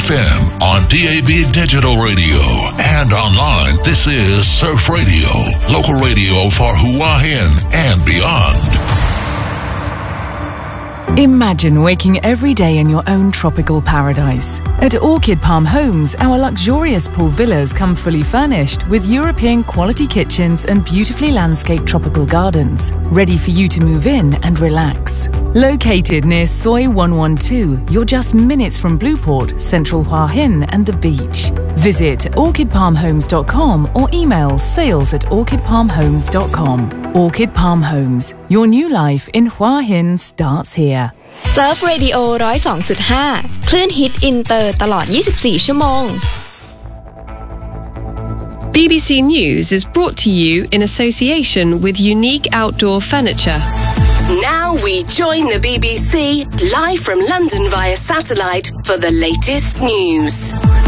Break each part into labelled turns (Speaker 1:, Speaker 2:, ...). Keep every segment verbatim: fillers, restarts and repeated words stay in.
Speaker 1: F M, on D A B Digital Radio, and online. This is Surf Radio, local radio for Hua Hin and beyond.
Speaker 2: Imagine waking every day in your own tropical paradise. At Orchid Palm Homes, our luxurious pool villas come fully furnished with European quality kitchens and beautifully landscaped tropical gardens, ready for you to move in and relax. Located near Soi one twelve, you're just minutes from Blueport, Central Hua Hin and the beach. Visit orchid palm homes dot com or email sales at orchid palm homes dot com. Orchid Palm Homes, your new life in Hua Hin starts here.
Speaker 3: Surf Radio หนึ่งศูนย์สองจุดห้า คลื่นฮิตอินเตอร์ตลอดยี่สิบสี่ชั่วโมง
Speaker 4: B B C News is brought to you in association with Unique Outdoor Furniture.
Speaker 5: Now we join the B B C live from London via satellite for the latest news.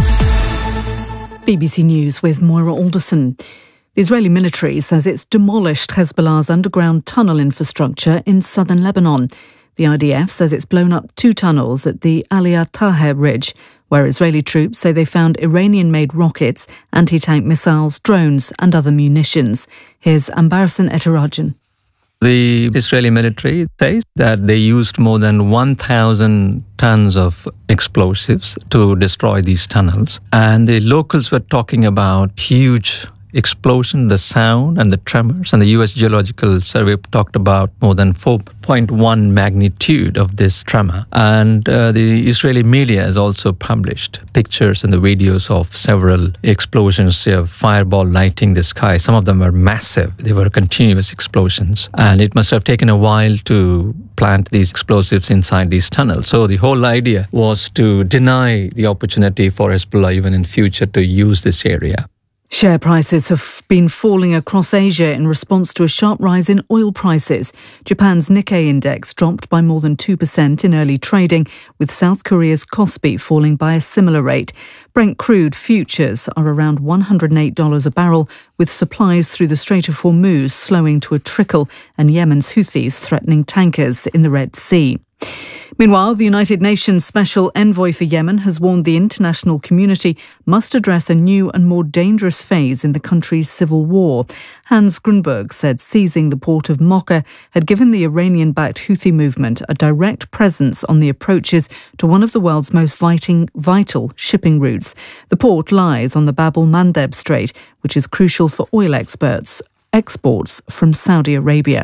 Speaker 6: B B C News with Moira Alderson. The Israeli military says it's demolished Hezbollah's underground tunnel infrastructure in southern Lebanon. The I D F says it's blown up two tunnels at the Aliyah Taher Ridge, where Israeli troops say they found Iranian-made rockets, anti-tank missiles, drones and other munitions. Here's Ambarsan Etarajan.
Speaker 7: The Israeli military says that they used more than one thousand tons of explosives to destroy these tunnels. And the locals were talking about huge explosion, the sound and the tremors. And the U S Geological Survey talked about more than four point one magnitude of this tremor. And uh, the Israeli media has also published pictures and the videos of several explosions, uh, fireball lighting the sky. Some of them were massive. They were continuous explosions. And it must have taken a while to plant these explosives inside these tunnels. So the whole idea was to deny the opportunity for Hezbollah even in future to use this area.
Speaker 6: Share prices have been falling across Asia in response to a sharp rise in oil prices. Japan's Nikkei index dropped by more than two percent in early trading, with South Korea's Kospi falling by a similar rate. Brent crude futures are around one hundred eight dollars a barrel, with supplies through the Strait of Hormuz slowing to a trickle and Yemen's Houthis threatening tankers in the Red Sea. Meanwhile, the United Nations Special Envoy for Yemen has warned the international community must address a new and more dangerous phase in the country's civil war. Hans Grunberg said seizing the port of Mocha had given the Iranian-backed Houthi movement a direct presence on the approaches to one of the world's most vital shipping routes. The port lies on the Bab el-Mandeb Strait, which is crucial for oil exports, exports from Saudi Arabia.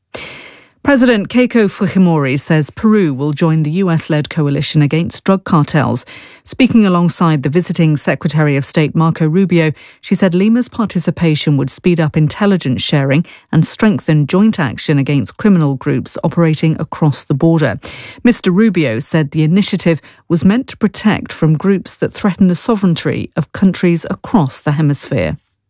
Speaker 6: President Keiko Fujimori says Peru will join the U S-led coalition against drug cartels. Speaking alongside the visiting Secretary of State Marco Rubio, she said Lima's participation would speed up intelligence sharing and strengthen joint action against criminal groups operating across the border. Mister Rubio said the initiative was meant to protect from groups that threaten the sovereignty of countries across the hemisphere.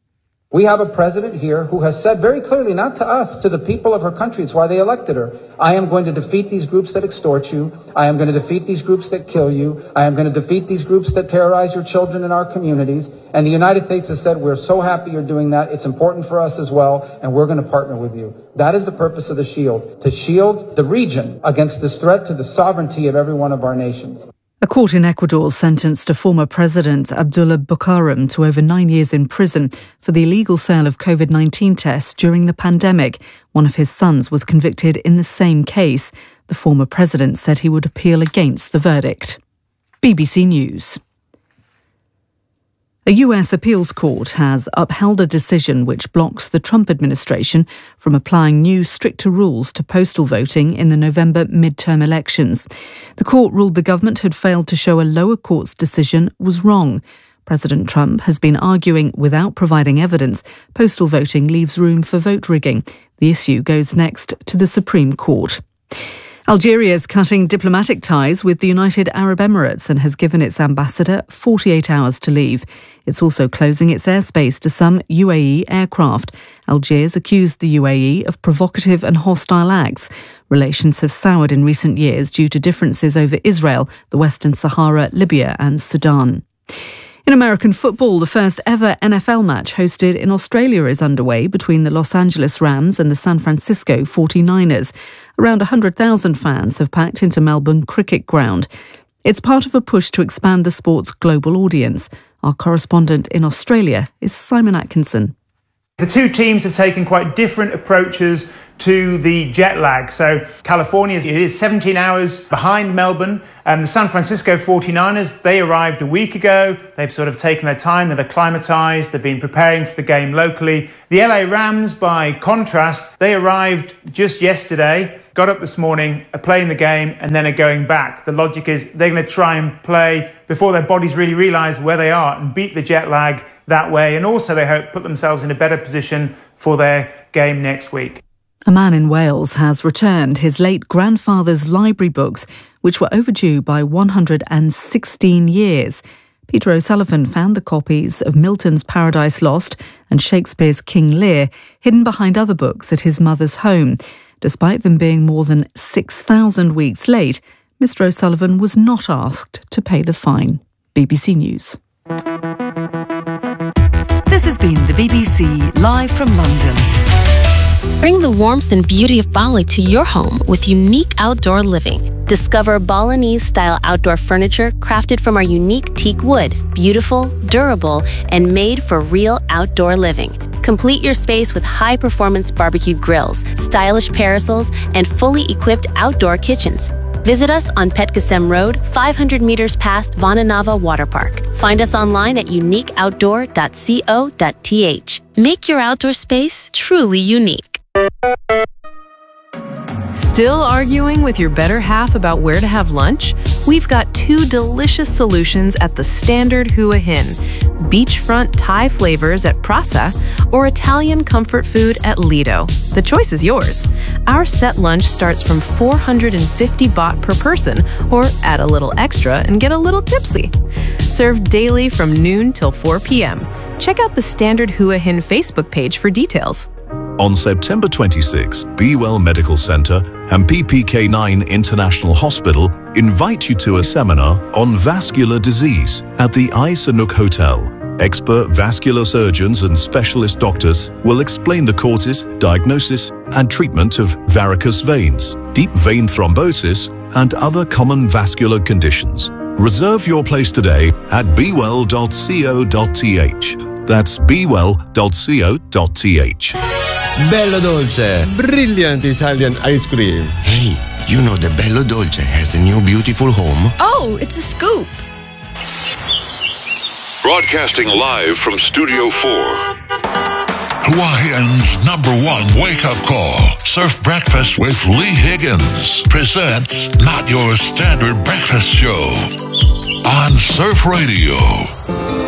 Speaker 8: We have a president here who has said very clearly, not to us, to the people of her country, it's why they elected her, I am going to defeat these groups that extort you. I am going to defeat these groups that kill you. I am going to defeat these groups that terrorize your children in our communities. And the United States has said, we're so happy you're doing that. It's important for us as well, and we're going to partner with you. That is the purpose of the SHIELD, to shield the region against this threat to the sovereignty of every one of our nations.
Speaker 6: A court in Ecuador sentenced a former president, Abdullah Bucaram, to over nine years in prison for the illegal sale of COVID nineteen tests during the pandemic. One of his sons was convicted in the same case. The former president said he would appeal against the verdict. B B C News. A U S appeals court has upheld a decision which blocks the Trump administration from applying new, stricter rules to postal voting in the November midterm elections. The court ruled the government had failed to show a lower court's decision was wrong. President Trump has been arguing without providing evidence postal voting leaves room for vote rigging. The issue goes next to the Supreme Court. Algeria is cutting diplomatic ties with the United Arab Emirates and has given its ambassador forty-eight hours to leave. It's also closing its airspace to some U A E aircraft. Algiers accused the U A E of provocative and hostile acts. Relations have soured in recent years due to differences over Israel, the Western Sahara, Libya and Sudan. In American football, the first ever N F L match hosted in Australia is underway between the Los Angeles Rams and the San Francisco forty-niners. Around one hundred thousand fans have packed into Melbourne Cricket Ground. It's part of a push to expand the sport's global audience. Our correspondent in Australia is Simon Atkinson.
Speaker 9: The two teams have taken quite different approaches to the jet lag. So California, it is seventeen hours behind Melbourne. And the San Francisco forty-niners, they arrived a week ago. They've sort of taken their time, they've acclimatized, they've been preparing for the game locally. The L A Rams, by contrast, they arrived just yesterday, got up this morning, are playing the game, and then are going back. The logic is they're going to try and play before their bodies really realize where they are and beat the jet lag that way. And also they hope put themselves in a better position for their game next week.
Speaker 6: A man in Wales has returned his late grandfather's library books, which were overdue by one hundred sixteen years. Peter O'Sullivan found the copies of Milton's Paradise Lost and Shakespeare's King Lear hidden behind other books at his mother's home. Despite them being more than six thousand weeks late, Mister O'Sullivan was not asked to pay the fine. B B C News.
Speaker 2: This has been the B B C live from London.
Speaker 10: Bring the warmth and beauty of Bali to your home with unique outdoor living. Discover Balinese-style outdoor furniture crafted from our unique teak wood, beautiful, durable, and made for real outdoor living. Complete your space with high-performance barbecue grills, stylish parasols, and fully equipped outdoor kitchens. Visit us on Petkasem Road, five hundred meters past Vananava Water Park. Find us online at unique outdoor dot co dot t h. Make your outdoor space truly unique.
Speaker 4: Still arguing with your better half about where to have lunch? We've got two delicious solutions at the Standard Hua Hin. Beachfront Thai flavors at Prasa or Italian comfort food at Lido. The choice is yours. Our set lunch starts from four hundred fifty baht per person, or add a little extra and get a little tipsy. Served daily from noon till four p.m. Check out the Standard Hua Hin Facebook page for details.
Speaker 11: On September twenty-sixth, Be Well Medical Centre and P P K nine International Hospital invite you to a seminar on vascular disease at the I Sanook Hotel. Expert vascular surgeons and specialist doctors will explain the causes, diagnosis, and treatment of varicose veins, deep vein thrombosis, and other common vascular conditions. Reserve your place today at be well dot co dot t h. That's be well dot co dot t h.
Speaker 12: Bello Dolce, brilliant Italian ice cream.
Speaker 13: Hey, you know that Bello Dolce has a new beautiful home?
Speaker 3: Oh, it's a scoop.
Speaker 1: Broadcasting live from Studio four. Hawaiian's number one wake-up call. Surf Breakfast with Lee Higgins presents Not Your Standard Breakfast Show on Surf Radio.